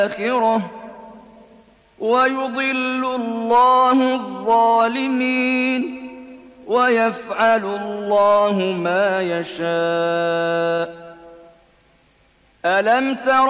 الآخرة ويضل الله الظالمين ويفعل الله ما يشاء. ألم تر